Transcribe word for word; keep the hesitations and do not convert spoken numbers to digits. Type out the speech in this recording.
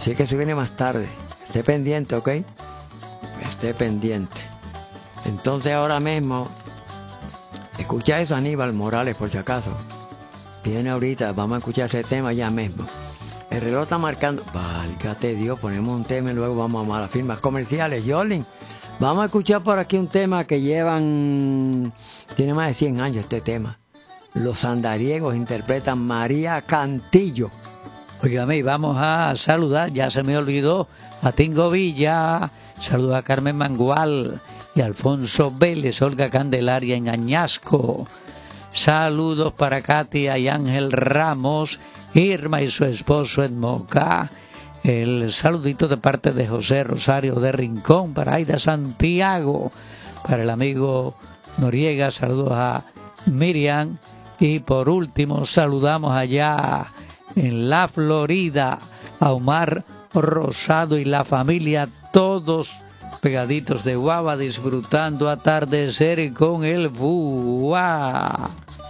Así que eso viene más tarde. Esté pendiente, ¿ok? Esté pendiente. Entonces ahora mismo, escucha eso, Aníbal Morales, por si acaso. Viene ahorita, vamos a escuchar ese tema ya mismo. El reloj está marcando. Válgate Dios, ponemos un tema y luego vamos a las firmas comerciales. Yolin, vamos a escuchar por aquí un tema que llevan, tiene más de cien años este tema. Los andariegos interpretan María Cantillo. Óigame, vamos a saludar, ya se me olvidó, a Tingo Villa, saludos a Carmen Mangual y Alfonso Vélez, Olga Candelaria en Añasco. Saludos para Katia y Ángel Ramos, Irma y su esposo en Moca. El saludito de parte de José Rosario de Rincón para Aida Santiago. Para el amigo Noriega, saludos a Miriam. Y por último, saludamos allá en la Florida a Omar Rosado y la familia, todos pegaditos de guava, disfrutando atardecer con el Búa.